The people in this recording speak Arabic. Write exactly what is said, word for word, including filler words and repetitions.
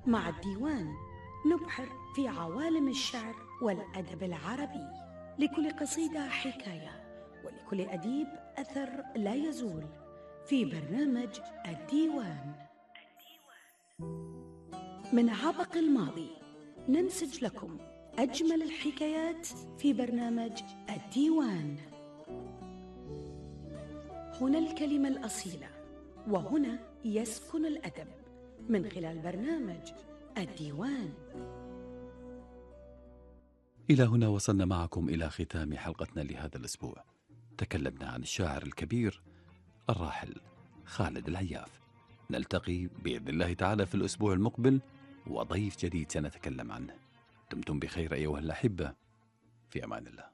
مع الديوان نبحر في عوالم الشعر والأدب العربي، لكل قصيدة حكاية، ولكل أديب أثر لا يزول، في برنامج الديوان. من عبق الماضي ننسج لكم أجمل الحكايات في برنامج الديوان. هنا الكلمة الأصيلة، وهنا يسكن الأدب، من خلال برنامج الديوان. إلى هنا وصلنا معكم إلى ختام حلقتنا لهذا الأسبوع. تكلمنا عن الشاعر الكبير الراحل خالد العياف. نلتقي بإذن الله تعالى في الأسبوع المقبل وضيف جديد سنتكلم عنه. دمتم بخير أيها الأحبة، في أمان الله.